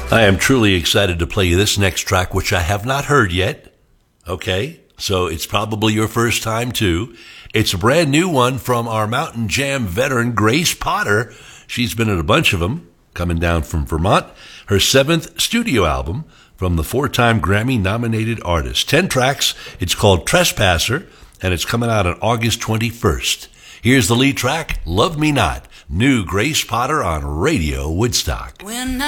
I am truly excited to play you this next track, which I have not heard yet. Okay, so it's probably your first time too. It's a brand new one from our Mountain Jam veteran, Grace Potter. She's been in a bunch of them, coming down from Vermont. Her 7th studio album from the 4-time Grammy-nominated artist. 10 tracks. It's called Trespasser, and it's coming out on August 21st. Here's the lead track, Love Me Not. New Grace Potter on Radio Woodstock. When